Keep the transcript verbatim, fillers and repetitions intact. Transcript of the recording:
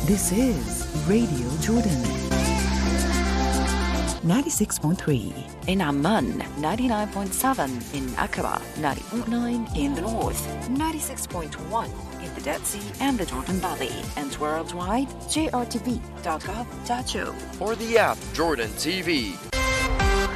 This is Radio Jordan. ninety-six point three in Amman, ninety-nine point seven in Aqaba, ninety point nine in the north, ninety-six point one in the Dead Sea and the Jordan Valley, and worldwide, J R T V dot gov dot J O. Or the app Jordan T V.